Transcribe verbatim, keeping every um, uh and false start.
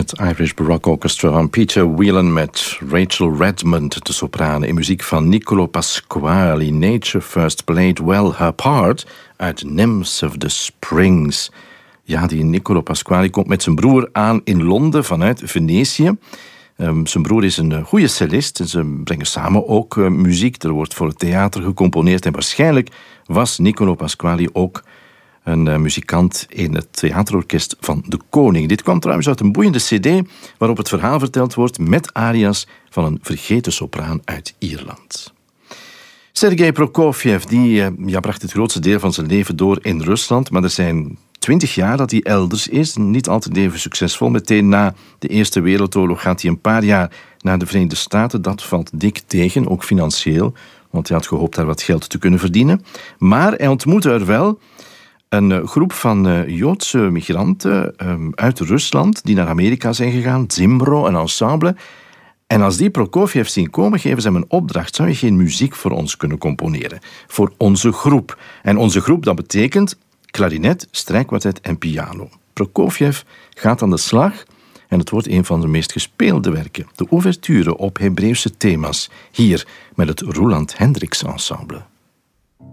het Irish Baroque Orchestra van Peter Whelan met Rachel Redmond, de sopraan, in muziek van Niccolo Pasquale. Nature first played well her part uit Nymphs of the Springs. Ja, die Niccolo Pasquale komt met zijn broer aan in Londen vanuit Venetië. Um, zijn broer is een goede cellist en ze brengen samen ook uh, muziek. Er wordt voor het theater gecomponeerd en waarschijnlijk was Niccolo Pasquale ook een uh, muzikant in het theaterorkest van de koning. Dit kwam trouwens uit een boeiende cd waarop het verhaal verteld wordt met aria's van een vergeten sopraan uit Ierland. Sergei Prokofjev die, uh, ja, bracht het grootste deel van zijn leven door in Rusland, maar er zijn twintig jaar dat hij elders is. Niet altijd even succesvol. Meteen na de Eerste Wereldoorlog gaat hij een paar jaar naar de Verenigde Staten. Dat valt dik tegen, ook financieel, want hij had gehoopt daar wat geld te kunnen verdienen. Maar hij ontmoette er wel een groep van uh, Joodse migranten um, uit Rusland die naar Amerika zijn gegaan. Zimbro, een ensemble. En als die Prokofjev zien komen, geven ze hem een opdracht. Zou je geen muziek voor ons kunnen componeren? Voor onze groep. En onze groep, dat betekent klarinet, strijkkwartet en piano. Prokofjev gaat aan de slag en het wordt een van de meest gespeelde werken. De ouverture op Hebreeuwse thema's. Hier met het Roland Hendricks Ensemble.